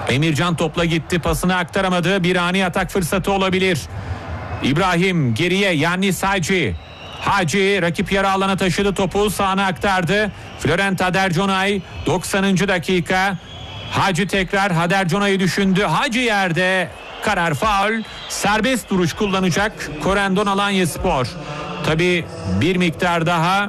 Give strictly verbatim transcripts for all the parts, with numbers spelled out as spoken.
Emircan topla gitti, pasını aktaramadı. Bir ani atak fırsatı olabilir. İbrahim geriye, Yannis Hacı. Hacı rakip yarı alana taşıdı, topu sağına aktardı. Florent Haderconay doksanıncı dakika. Hacı tekrar Haderconay'ı düşündü. Hacı yerde, karar faul. Serbest duruş kullanacak Corendon Alanyaspor. Tabii bir miktar daha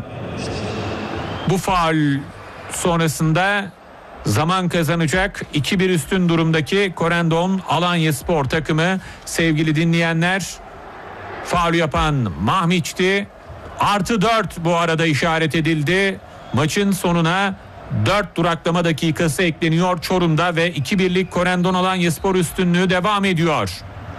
bu faul sonrasında zaman kazanacak. iki bir üstün durumdaki Corendon Alanyaspor takımı. Sevgili dinleyenler, faul yapan Mahmiç'ti. Artı dört bu arada işaret edildi. Maçın sonuna dört duraklama dakikası ekleniyor Çorum'da ve iki birlik Corendon Alanyaspor üstünlüğü devam ediyor.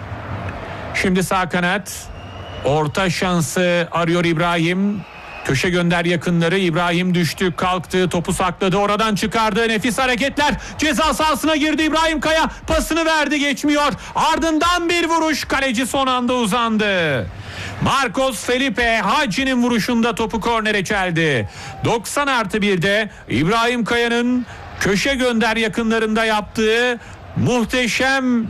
Şimdi sağ kanat, orta şansı arıyor İbrahim. Köşe gönder yakınları. İbrahim düştü, kalktı, topu sakladı, oradan çıkardı, nefis hareketler, ceza sahasına girdi İbrahim Kaya, pasını verdi, geçmiyor, ardından bir vuruş, kaleci son anda uzandı. Marcos Felipe Hacı'nın vuruşunda topu kornere çeldi. doksan artı birde İbrahim Kaya'nın köşe gönder yakınlarında yaptığı muhteşem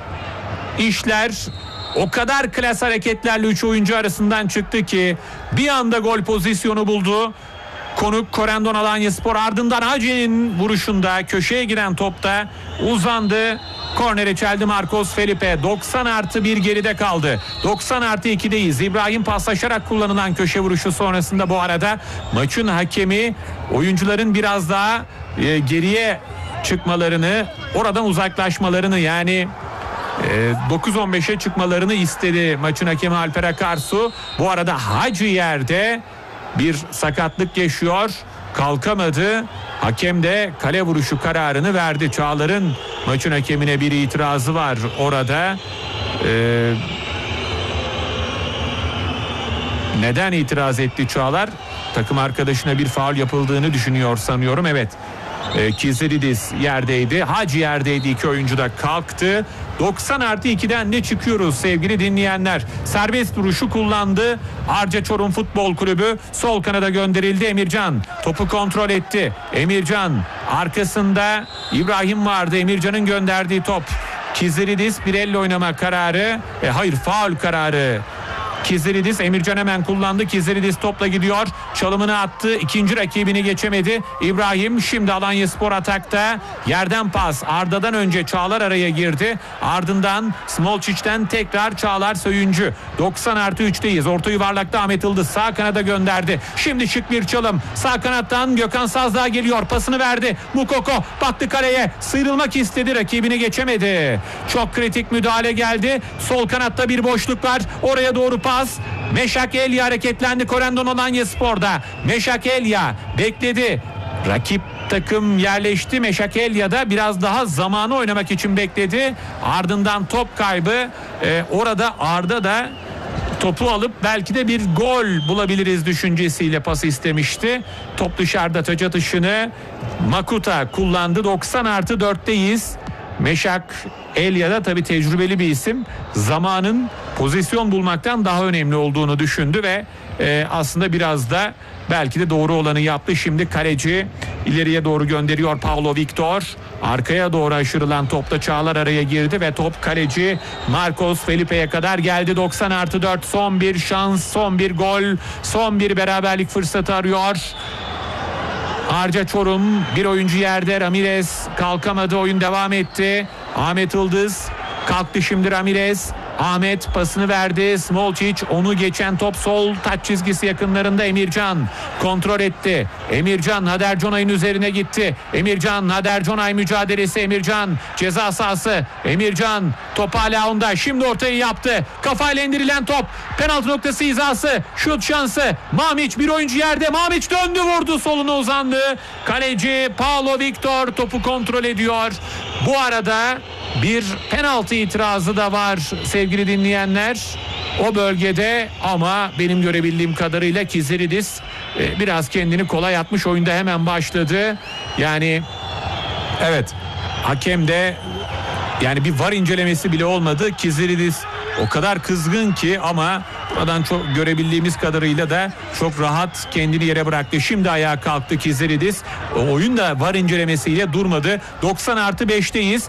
işler, o kadar klas hareketlerle üç oyuncu arasından çıktı ki bir anda gol pozisyonu buldu. Konuk Corendon Alanyaspor, ardından Hacı'nın vuruşunda köşeye giden topta uzandı. Kornere çeldi Marcos Felipe. doksan artı bir geride kaldı. doksan artı ikideyiz. İbrahim paslaşarak kullanılan köşe vuruşu sonrasında bu arada maçın hakemi oyuncuların biraz daha e, geriye çıkmalarını, oradan uzaklaşmalarını, yani dokuz on beşe çıkmalarını istedi maçın hakemi Alper Akarsu. Bu arada Hacı yerde bir sakatlık yaşıyor, kalkamadı. Hakem de kale vuruşu kararını verdi. Çağlar'ın maçın hakemine bir itirazı var orada. Ee, neden itiraz etti Çağlar? Takım arkadaşına bir faul yapıldığını düşünüyor sanıyorum. Evet. E, Kiziridis yerdeydi. Hacı yerdeydi. İki oyuncu da kalktı. doksan artı ikiden de çıkıyoruz sevgili dinleyenler. Serbest duruşu kullandı Arca Çorum Futbol Kulübü. Sol kanada gönderildi Emircan. Topu kontrol etti. Emircan arkasında İbrahim vardı. Emircan'ın gönderdiği top. Kiziridis bir elle oynama kararı. E, hayır faul kararı. Kiziridis, Emircan hemen kullandı. Kiziridis topla gidiyor. Çalımını attı. İkinci rakibini geçemedi. İbrahim şimdi Alanyaspor atakta. Yerden pas. Arda'dan önce Çağlar araya girdi. Ardından Smolčić'ten tekrar Çağlar Söyüncü. doksan artı üçteyiz. Orta yuvarlakta Ahmet Yıldız sağ kanada gönderdi. Şimdi şık bir çalım. Sağ kanattan Gökhan Sazdağ geliyor. Pasını verdi. Mukoko baktı kaleye. Sıyrılmak istedi. Rakibini geçemedi. Çok kritik müdahale geldi. Sol kanatta bir boşluk var. Oraya doğru pas. Meşak Elya hareketlendi Corendon Alanyaspor'da. Meşak Elya bekledi. Rakip takım yerleşti. Meşak Elya da biraz daha zamanı oynamak için bekledi. Ardından top kaybı. Ee, orada Arda da topu alıp belki de bir gol bulabiliriz düşüncesiyle pas istemişti. Top dışarıda, taç atışını Makuta kullandı. doksan artı dörtteyiz. Meşak Elya da tabii tecrübeli bir isim. Zamanın pozisyon bulmaktan daha önemli olduğunu düşündü ve e, aslında biraz da belki de doğru olanı yaptı. Şimdi kaleci ileriye doğru gönderiyor Paulo Victor. Arkaya doğru aşırılan topta Çağlar araya girdi ve top kaleci Marcos Felipe'ye kadar geldi. doksan artı dört, son bir şans, son bir gol, son bir beraberlik fırsatı arıyor Arca Çorum. Bir oyuncu yerde, Ramirez kalkamadı, oyun devam etti. Ahmet Yıldız kalktı şimdi. Ramirez, Ahmet pasını verdi. Smolčić, onu geçen top sol taç çizgisi yakınlarında. Emircan kontrol etti. Emircan Haderconay'ın üzerine gitti. Emircan Haderconay mücadelesi. Emircan ceza sahası. Emircan top hala onda. Şimdi ortayı yaptı. Kafayla indirilen top. Penaltı noktası hizası. Şut şansı. Mamić, bir oyuncu yerde. Mamić döndü, vurdu, soluna uzandı. Kaleci Paulo Victor topu kontrol ediyor. Bu arada bir penaltı itirazı da var sevgili dinleyenler o bölgede, ama benim görebildiğim kadarıyla Kiziridis e, biraz kendini kolay atmış, oyunda hemen başladı. Yani evet, hakem de yani bir var incelemesi bile olmadı. Kiziridis o kadar kızgın ki, ama buradan çok görebildiğimiz kadarıyla da çok rahat kendini yere bıraktı. Şimdi ayağa kalktı Kiziridis. O oyun da var incelemesiyle durmadı. doksan artı beşteyiz.